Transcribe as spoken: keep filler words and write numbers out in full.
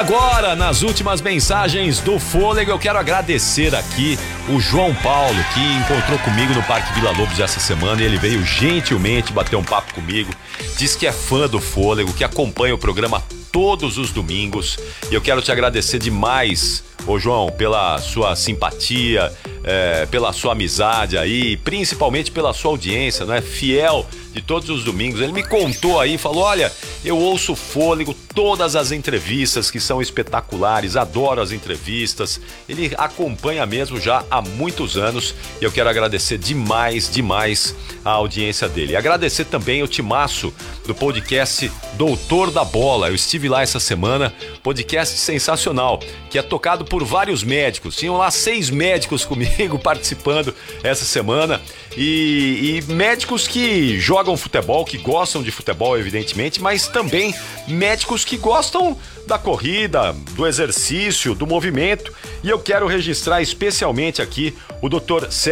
agora, nas últimas mensagens do Fôlego, eu quero agradecer aqui o João Paulo, que encontrou comigo no Parque Vila Lobos essa semana, e ele veio gentilmente bater um papo comigo, diz que é fã do Fôlego, que acompanha o programa todos os domingos, e eu quero te agradecer demais, ô João, pela sua simpatia, é, pela sua amizade aí, principalmente pela sua audiência, não é? Fiel de todos os domingos. Ele me contou aí, falou, olha, eu ouço o Fôlego, todas as entrevistas que são espetaculares, adoro as entrevistas, ele acompanha mesmo já há muitos anos, e eu quero agradecer demais, demais a audiência dele. E agradecer também o timaço do podcast Doutor da Bola. Eu estive lá essa semana, podcast sensacional, que é tocado por vários médicos. Tinham lá seis médicos comigo participando essa semana, e, e médicos que jogam futebol, que gostam de futebol, evidentemente, mas também médicos que gostam da corrida, do exercício, do movimento. E eu quero registrar especialmente aqui o doutor